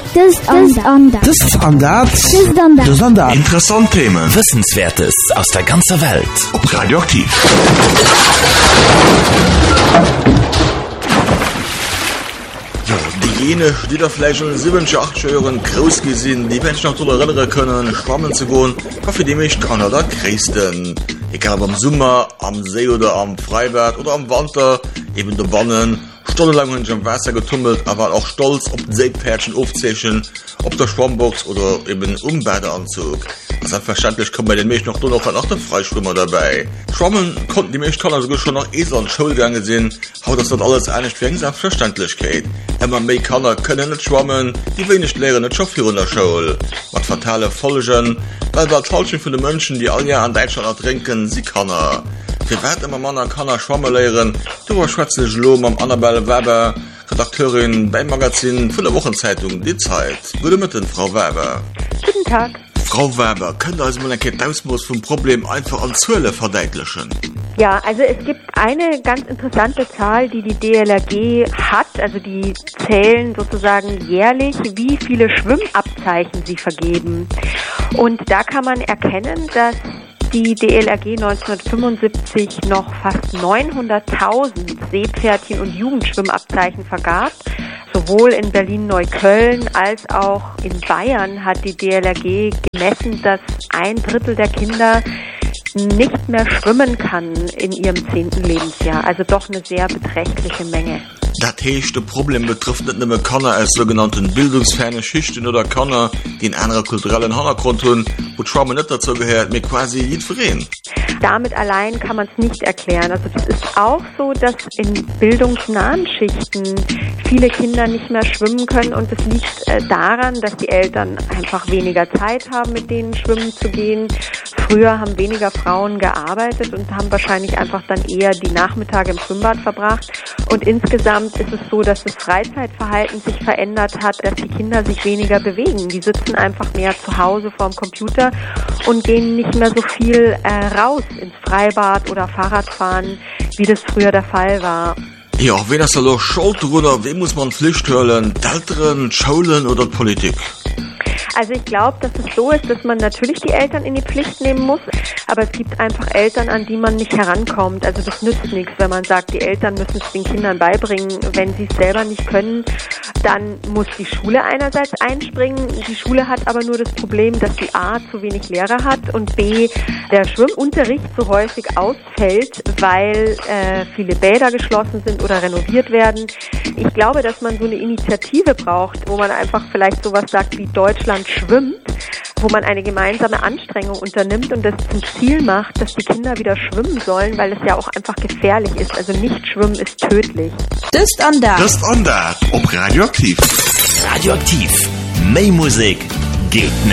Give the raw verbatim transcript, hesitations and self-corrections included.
Das ist anders. Das ist anders. Das ist anders. Das ist anders. Interessante Themen. Wissenswertes aus der ganzen Welt. Ob Radioaktiv. Ja, die jene, die da vielleicht schon sieben, acht Jahren groß gesehen, die Menschen noch daran erinnern können, schwammen zu gehen, Kaffee die mich Kanada christen. Egal ob am Sommer, am See oder am Freibad oder am Winter, eben der Bannen, stundenlang in dem Wasser getummelt, aber auch stolz auf die Seepferdchen aufzeichnen, auf der Schwammbox oder eben im Badeanzug. Selbstverständlich kommen bei den Milch noch nur noch nach dem Freischwimmer dabei. Schwammen konnten die Milchkanner sogar schon nach Esel und Schulgange sehen, haut das dort alles eigentlich für Selbstverständlichkeit. Immer mehr Kanner können nicht schwammen, die wenig lehren nicht Chauffieren in der Schule. Was fatale Folgen, weil das Falschen für die Menschen, die all Jahr in Deutschland ertrinken, sie Kanner. Für weit immer Männer Kanner schwammen lehren, darüber schwätze ich Lohm am Annabelle Weber, Redakteurin beim Magazin von der Wochenzeitung Die Zeit. Gute Morgen, Frau Weber. Guten Tag. Frau Weber, können also mal ein Ausmaß vom Problem einfach an Zölle verdeutlichen? Ja, also es gibt eine ganz interessante Zahl, die die D L R G hat. Also die zählen sozusagen jährlich, wie viele Schwimmabzeichen sie vergeben. Und da kann man erkennen, dass die D L R G neunzehnhundertfünfundsiebzig noch fast neunhunderttausend Seepferdchen und Jugendschwimmabzeichen vergab. Sowohl in Berlin-Neukölln als auch in Bayern hat die D L R G gemessen, dass ein Drittel der Kinder nicht mehr schwimmen kann in ihrem zehnten Lebensjahr. Also doch eine sehr beträchtliche Menge. Das höchste Problem betrifft nicht nur Kanner als sogenannten bildungsferne Schichten oder Kanner, die einen anderen kulturellen Hintergrund haben, wo Schwammen nicht dazu gehört, mir quasi jeden Verein. Damit allein kann man es nicht erklären. Also es ist auch so, dass in bildungsnahen Schichten viele Kinder nicht mehr schwimmen können und es liegt äh, daran, dass die Eltern einfach weniger Zeit haben, mit denen schwimmen zu gehen. Früher haben weniger Frauen gearbeitet und haben wahrscheinlich einfach dann eher die Nachmittage im Schwimmbad verbracht. Und insgesamt ist es so, dass das Freizeitverhalten sich verändert hat, dass die Kinder sich weniger bewegen. Die sitzen einfach mehr zu Hause vorm Computer und gehen nicht mehr so viel äh, raus ins Freibad oder Fahrradfahren, wie das früher der Fall war. Ja, wen ist da schuld oder wem muss man Pflicht hören? Die Eltern, Schulen oder die Politik? Also ich glaube, dass es so ist, dass man natürlich die Eltern in die Pflicht nehmen muss, aber es gibt einfach Eltern, an die man nicht herankommt. Also das nützt nichts, wenn man sagt, die Eltern müssen es den Kindern beibringen. Wenn sie es selber nicht können, dann muss die Schule einerseits einspringen. Die Schule hat aber nur das Problem, dass sie A, zu wenig Lehrer hat und B, der Schwimmunterricht so häufig ausfällt, weil äh, viele Bäder geschlossen sind oder renoviert werden. Ich glaube, dass man so eine Initiative braucht, wo man einfach vielleicht sowas sagt wie Deutschland schwimmt, wo man eine gemeinsame Anstrengung unternimmt und das zum Ziel macht, dass die Kinder wieder schwimmen sollen, weil es ja auch einfach gefährlich ist. Also nicht schwimmen ist tödlich. Das ist anders. Das ist anders. Ob Radioaktiv. Radioaktiv. Mehr Musik geht nicht.